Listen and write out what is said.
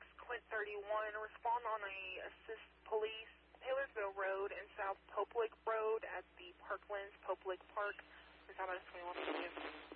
Clint 31. Respond on a assist police, Taylorsville Road and South Pope Lake Road at the Parklands Pope Lake Park. Respond on a 21.